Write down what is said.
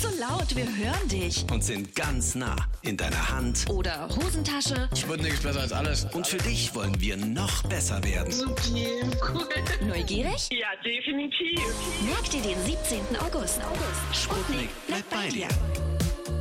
so laut, wir hören dich. Und sind ganz nah in deiner Hand. Oder Hosentasche. Sputnik ist besser als alles. Und für dich wollen wir noch besser werden. Supi, cool. Neugierig? Ja, definitiv. Merk dir den 17. August. Sputnik bleibt bei dir.